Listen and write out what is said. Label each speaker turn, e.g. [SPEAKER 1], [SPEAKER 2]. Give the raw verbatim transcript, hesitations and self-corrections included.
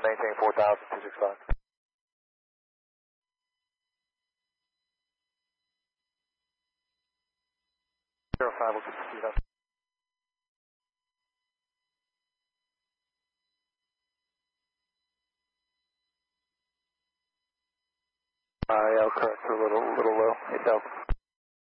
[SPEAKER 1] maintain four thousand, two six five. Zero five, we'll keep the speed up. Uh, yeah, correct, a little, little low, eight thousand.